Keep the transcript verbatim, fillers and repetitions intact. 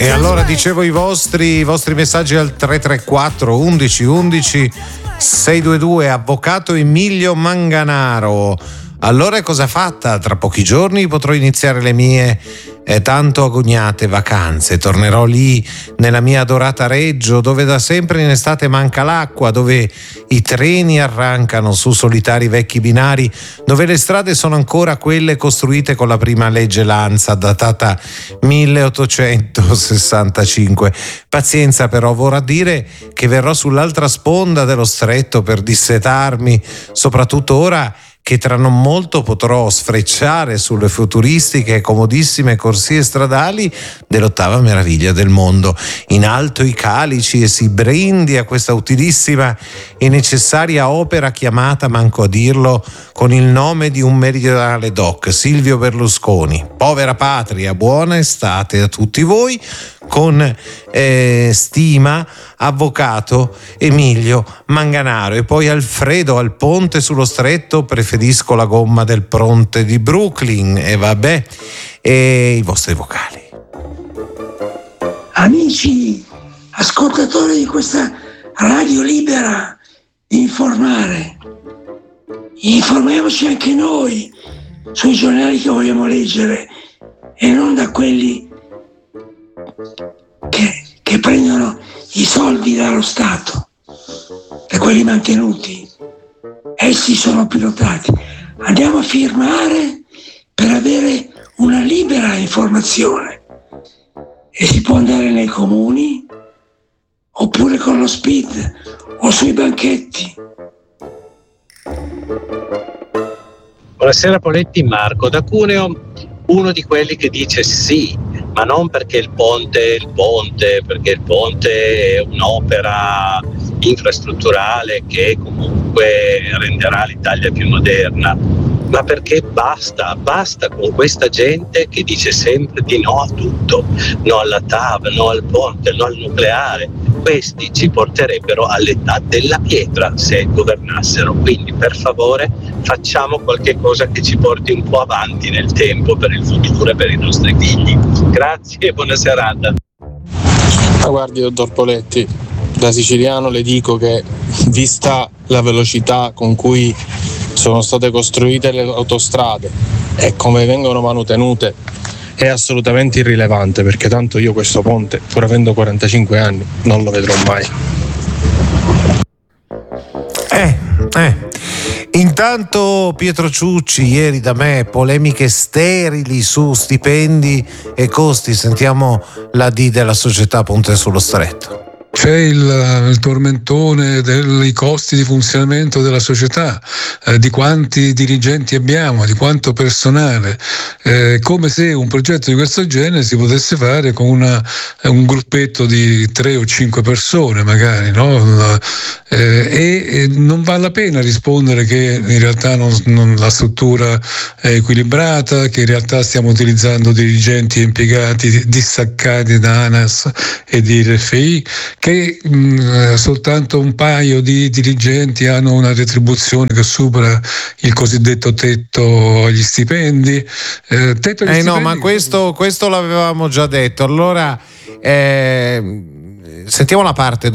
E allora dicevo i vostri, i vostri messaggi al tre tre quattro undici undici sei due due. Avvocato Emilio Manganaro, allora è cosa fatta? Tra pochi giorni potrò iniziare le mie eh, tanto agognate vacanze. Tornerò lì nella mia adorata Reggio, dove da sempre in estate manca l'acqua, dove i treni arrancano su solitari vecchi binari, dove le strade sono ancora quelle costruite con la prima legge Lanza, datata milleottocentosessantacinque. Pazienza però, vorrà dire che verrò sull'altra sponda dello stretto per dissetarmi, soprattutto ora che tra non molto potrò sfrecciare sulle futuristiche e comodissime corsie stradali dell'ottava meraviglia del mondo. In alto i calici e si brindi a questa utilissima e necessaria opera chiamata, manco a dirlo, con il nome di un meridionale doc, Silvio Berlusconi. Povera patria, buona estate a tutti voi. Con eh, stima, avvocato Emilio Manganaro. E poi Alfredo: al ponte sullo stretto preferisco la gomma del ponte di Brooklyn. E vabbè, e i vostri vocali. Amici ascoltatori di questa radio libera di informare, informiamoci anche noi sui giornali che vogliamo leggere e non da quelli Che, che prendono i soldi dallo Stato, da quelli mantenuti. Essi sono pilotati. Andiamo a firmare per avere una libera informazione, e si può andare nei comuni oppure con lo speed o sui banchetti. Buonasera Poletti, Marco da Cuneo, uno di quelli che dice sì, ma non perché il ponte è il ponte, perché il ponte è un'opera infrastrutturale che comunque renderà l'Italia più moderna, ma perché basta, basta con questa gente che dice sempre di no a tutto, no alla T A V, no al ponte, no al nucleare. Questi ci porterebbero all'età della pietra se governassero, quindi per favore facciamo qualche cosa che ci porti un po' avanti nel tempo per il futuro e per i nostri figli. Grazie e buona serata. Ma guardi, dottor Poletti, da siciliano le dico che, vista la velocità con cui sono state costruite le autostrade e come vengono manutenute, è assolutamente irrilevante, perché tanto io questo ponte, pur avendo quarantacinque anni, non lo vedrò mai. Eh, eh. Intanto Pietro Ciucci, ieri da me, polemiche sterili su stipendi e costi. Sentiamo la D della società Ponte sullo Stretto. C'è il, il tormentone dei costi di funzionamento della società, eh, di quanti dirigenti abbiamo, di quanto personale, eh, come se un progetto di questo genere si potesse fare con una, un gruppetto di tre o cinque persone magari, no? Eh, e, e non vale la pena rispondere che in realtà non, non, la struttura è equilibrata, che in realtà stiamo utilizzando dirigenti e impiegati distaccati da ANAS e di R F I, che mh, soltanto un paio di dirigenti hanno una retribuzione che supera il cosiddetto tetto agli stipendi. Eh, tetto agli eh stipendi no, ma questo, questo l'avevamo già detto. Allora, eh, sentiamo la parte